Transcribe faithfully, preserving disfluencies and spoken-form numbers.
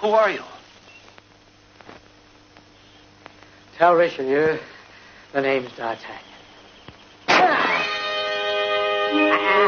Who are you? Tell Richelieu the name's D'Artagnan.